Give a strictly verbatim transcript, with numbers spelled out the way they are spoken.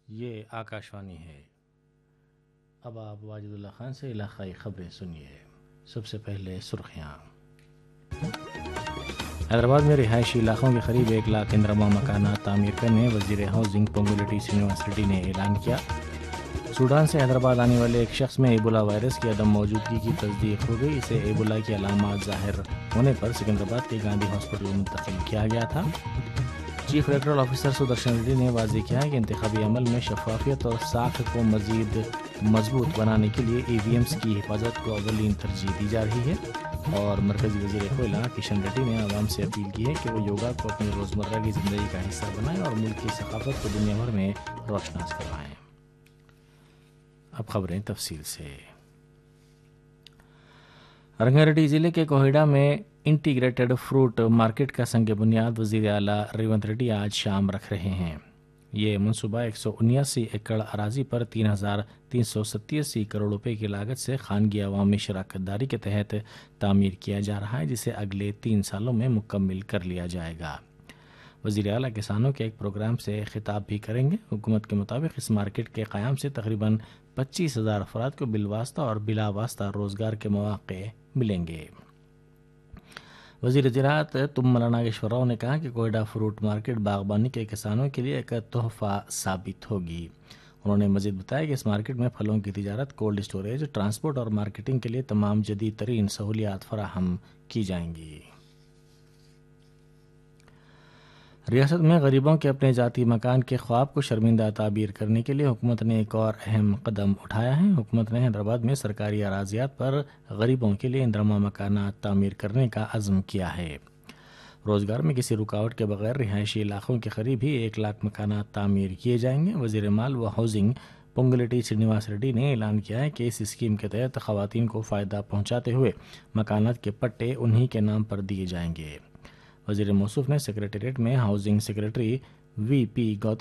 یہ آکاشوانی ہے۔ اب آپ واجد اللہ خان سے علاقائی خبریں سنیے۔ سب سے پہلے سرخیاں۔ حیدرآباد میں رہائشی علاقوں کے قریب ایک لاکھ اندرما مکانات تعمیر کرنے وزیر ہاؤسنگ پونگولیٹی سرینواس ریڈی نے اعلان کیا۔ سوڈان سے حیدرآباد آنے والے ایک شخص میں ایبولا وائرس کی عدم موجودگی کی تصدیق ہو گئی۔ اسے ایبولا کی علامات ظاہر ہونے پر سکندرآباد کے گاندھی ہاسپٹل منتقل کیا گیا تھا۔ Chief electoral officer Sudarshan ready نے واضح کیا کہ انتخابی عمل میں شفافیت اور ساکھ کو مزید مضبوط بنانے کے لیے ای وی ایمز کی حفاظت کو اولین ترجیح دی جا رہی ہے، اور مرکزی وزیر کوئلہ کشن ریڈی نے عوام سے اپیل کی ہے کہ وہ یوگا کو اپنی روزمرہ کی زندگی کا حصہ بنائیں اور ملک کی ثقافت کو دنیا بھر میں روشناس کروائیں۔ اب خبریں تفصیل سے۔ رنگا ریڈی ضلع کے کوہیڈا میں انٹیگریٹڈ فروٹ مارکیٹ کا سنگ بنیاد وزیر اعلیٰ ریونت ریڈی آج شام رکھ رہے ہیں۔ یہ منصوبہ ایک سو انیاسی ایکڑ اراضی پر تین ہزار تین سو ستیاسی کروڑ روپے کی لاگت سے خانگی عوامی شراکت داری کے تحت تعمیر کیا جا رہا ہے، جسے اگلے تین سالوں میں مکمل کر لیا جائے گا۔ وزیر اعلیٰ کسانوں کے ایک پروگرام سے خطاب بھی کریں گے۔ حکومت کے مطابق اس مارکیٹ کے قیام سے تقریباً پچیس ہزار افراد کو بالواسطہ اور بلا واسطہ روزگار کے مواقع ملیں گے۔ وزیر زراعت تملا ناگیشور راؤ نے کہا کہ کوئیڈا فروٹ مارکیٹ باغبانی کے کسانوں کے لیے ایک تحفہ ثابت ہوگی۔ انہوں نے مزید بتایا کہ اس مارکیٹ میں پھلوں کی تجارت، کولڈ اسٹوریج، ٹرانسپورٹ اور مارکیٹنگ کے لیے تمام جدید ترین سہولیات فراہم کی جائیں گی۔ ریاست میں غریبوں کے اپنے ذاتی مکان کے خواب کو شرمندہ تعبیر کرنے کے لیے حکومت نے ایک اور اہم قدم اٹھایا ہے۔ حکومت نے حیدرآباد میں سرکاری اراضیات پر غریبوں کے لیے اندرما مکانات تعمیر کرنے کا عزم کیا ہے۔ روزگار میں کسی رکاوٹ کے بغیر رہائشی علاقوں کے قریب ہی ایک لاکھ مکانات تعمیر کیے جائیں گے۔ وزیر مال و ہاؤسنگ پونگولیٹی سرینواس ریڈی نے اعلان کیا ہے کہ اس اسکیم کے تحت خواتین کو فائدہ پہنچاتے ہوئے مکانات کے پٹے انہی کے نام پر دیے جائیں گے۔ وزیر موصوف نے سیکریٹریٹ میں ہاؤسنگ سیکریٹری وی پی گوتم